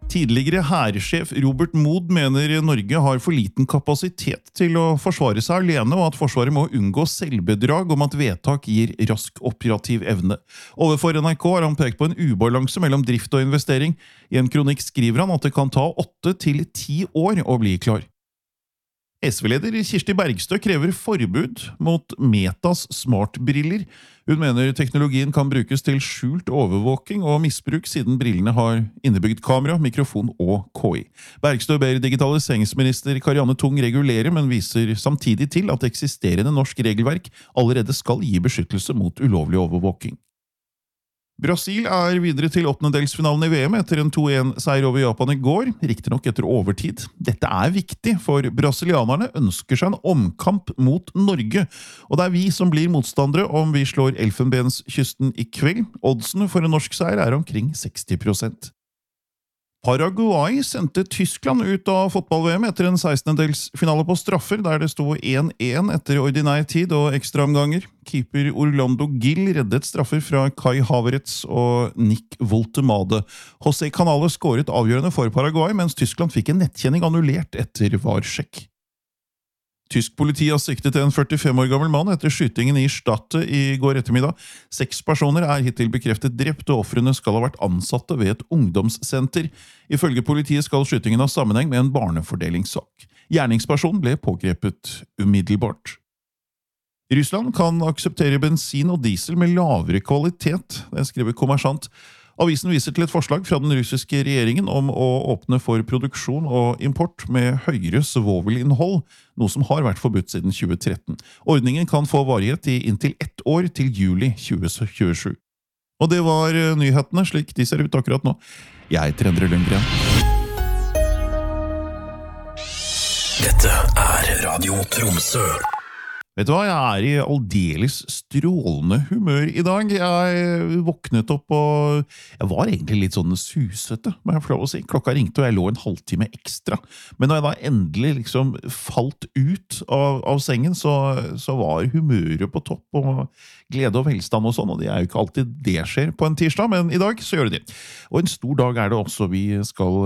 Tidligere hærsjef Robert Mood mener Norge har for liten kapasitet til å forsvare seg alene, og at Forsvaret må unngå selvbedrag om at vedtak gir rask operativ evne. Overfor NRK har han pekt på en ubalanse mellom drift og investering. I en kronikk skriver han at det kan ta 8 til 10 år å bli klar. SV-leder Kirsti Bergstø krever forbud mot Metas smartbriller. Hun mener teknologien kan brukes til skjult overvåking og misbruk siden brillene har innebygd kamera, mikrofon og KI. Bergstø ber digitaliseringsminister Karianne Tung regulere, men viser samtidig til at eksisterende norsk regelverk allerede skal gi beskyttelse mot ulovlig overvåking. Brasil er videre til åttendedelsfinalen i VM etter en 2-1-seier over Japan i går, riktig nok etter overtid. Dette er viktig, for brasilianerne ønsker seg en omkamp mot Norge, og det er vi som blir motstandere om vi slår Elfenbenskysten i kveld. Oddsene for en norsk seier er omkring 60%. Paraguay sendte Tyskland ut av fotball-VM etter en 16-delsfinale på straffer, der det sto 1-1 etter ordinær tid og ekstraomganger. Keeper Orlando Gil reddet straffer fra Kai Havertz og Nick Woltemade. José Canales skåret avgjørende for Paraguay, mens Tyskland fikk en nettkjenning annullert etter VAR-sjekk. Tysk politi har siktet en 45 år gammel mann etter skytingen i Stade i går ettermiddag. 6 personer er hittil bekreftet drept, og ofrene skal ha vært ansatte ved et ungdomssenter. Ifølge politiet skal skytingen ha sammenheng med en barnefordelingssak. Gjerningspersonen ble pågrepet umiddelbart. Russland kan akseptere bensin og diesel med lavere kvalitet, det skriver Kommersant. Avisen viser til et forslag fra den russiske regjeringen om å åpne for produksjon og import med høyere svovelinnhold, noe som har vært forbudt siden 2013. Ordningen kan få varighet i inntil 1 år til juli 2027. Og det var nyhetene slik de ser ut akkurat nå. Jeg heter Endre Lundgren. Dette er Radio Tromsø. Vet du hva, jeg er i aldeles strålende humør i dag. Jeg våknet opp og jeg var egentlig litt sånn susete, må jeg få lov å si. Klokka ringte og jeg lå en halvtime ekstra. Men når jeg da endelig liksom falt ut av sengen, så var humøret på topp og glede og velstand og sånn, og det er jo ikke alltid det skjer på en tirsdag, men i dag så gjør det det. Og en stor dag er det også. Vi skal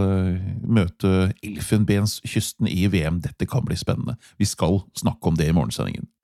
møte Elfenbenskysten i VM. Dette kan bli spennende. Vi skal snakke om det i morgensendingen.